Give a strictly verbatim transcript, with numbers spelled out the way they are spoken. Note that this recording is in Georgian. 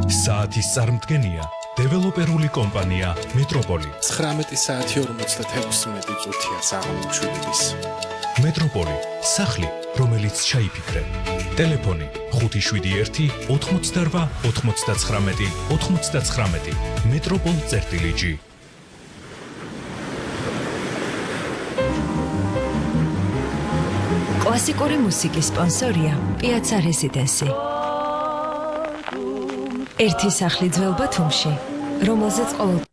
საათის წარმდგენია დეველოპერული კომპანია მეტროპოლი. ცხრამეტი საათი ორმოცდაექვსი წუთია საღამოჩვიდების. მეტროპოლი, სახლი, რომელიც ჩაიფიქრე. ტელეფონი ხუთი შვიდი ერთი ოთხმოცდარვა ოთხმოცდაცხრამეტი ოთხმოცდაცხრამეტი. მეტროპოლ წერტილი ჯი. კლასიკური მუსიკის სპონსორია პიაცა რეზიდენსი. ერთი სახლი ძველ ბათუმში, რომელზეც ყოველ